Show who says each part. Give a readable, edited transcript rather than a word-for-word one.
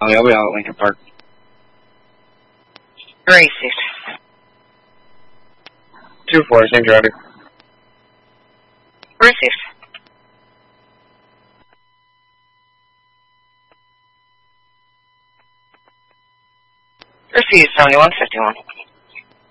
Speaker 1: I'll be out at Lincoln Park.
Speaker 2: Received.
Speaker 1: 2-4, St. Jody.
Speaker 2: Received. Received, 7151.